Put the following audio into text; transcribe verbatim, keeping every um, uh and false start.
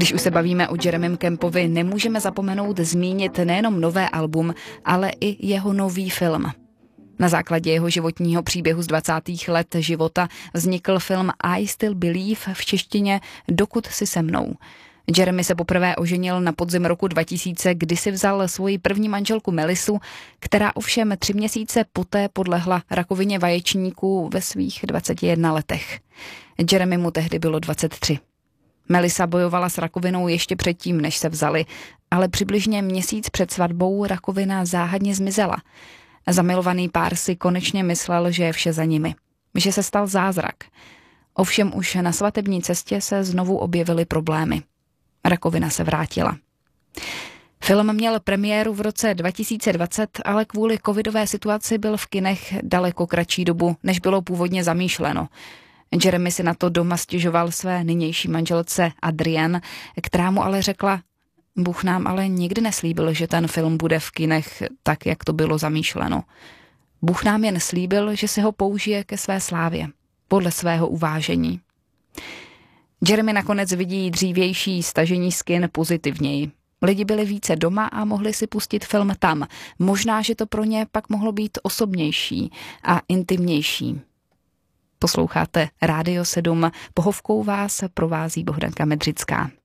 Když už se bavíme o Jeremym Campovi, nemůžeme zapomenout zmínit nejenom nové album, ale i jeho nový film. Na základě jeho životního příběhu z dvacátých let života vznikl film I Still Believe, v češtině Dokud si se mnou. Jeremy se poprvé oženil na podzim roku dva tisíce, kdy si vzal svoji první manželku Melisu, která ovšem tři měsíce poté podlehla rakovině vaječníků ve svých dvaceti jedné letech. Jeremy mu tehdy bylo dvacet tři. Melisa bojovala s rakovinou ještě předtím, než se vzali, ale přibližně měsíc před svatbou rakovina záhadně zmizela. Zamilovaný pár si konečně myslel, že je vše za nimi, že se stal zázrak. Ovšem už na svatební cestě se znovu objevily problémy. Rakovina se vrátila. Film měl premiéru v roce dva tisíce dvacet, ale kvůli covidové situaci byl v kinech daleko kratší dobu, než bylo původně zamýšleno. Jeremy si na to doma stěžoval své nynější manželce Adrienne, která mu ale řekla: Bůh nám ale nikdy neslíbil, že ten film bude v kinech tak, jak to bylo zamýšleno. Bůh nám jen slíbil, že si ho použije ke své slávě, podle svého uvážení. Jeremy nakonec vidí dřívější stažení z kin pozitivněji. Lidi byli více doma a mohli si pustit film tam. Možná, že to pro ně pak mohlo být osobnější a intimnější. Posloucháte Rádio sedm, pohovkou vás provází Bohdanka Medřická.